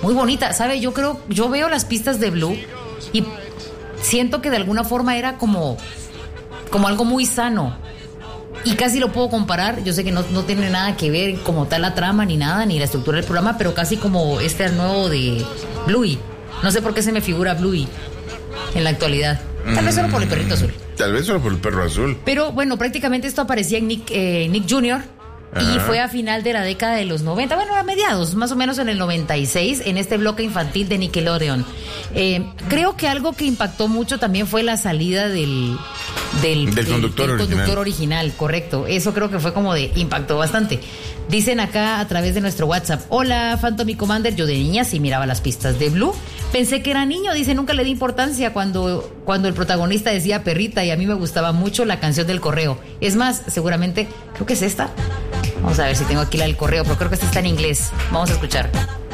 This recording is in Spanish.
muy bonita. ¿Sabe? Yo veo las pistas de Blue y siento que de alguna forma era como algo muy sano. Y casi lo puedo comparar, yo sé que no tiene nada que ver como tal la trama ni nada, ni la estructura del programa, pero casi como nuevo de Bluey. No sé por qué se me figura Bluey en la actualidad. Tal vez solo por el perrito azul. Tal vez solo por el perro azul. Pero bueno, prácticamente esto aparecía en Nick Jr., y fue a final de la década de los 90, bueno, a mediados, más o menos en el 96, en este bloque infantil de Nickelodeon. Creo que algo que impactó mucho también fue la salida del conductor original, correcto. Eso creo que fue impactó bastante. Dicen acá a través de nuestro WhatsApp: hola, Phantom y Commander, yo de niña sí miraba las pistas de Blue. Pensé que era niño, dice, nunca le di importancia cuando el protagonista decía perrita, y a mí me gustaba mucho la canción del correo. Es más, seguramente, creo que es esta. Vamos a ver si tengo aquí la del correo, pero creo que esta está en inglés. Vamos a escuchar.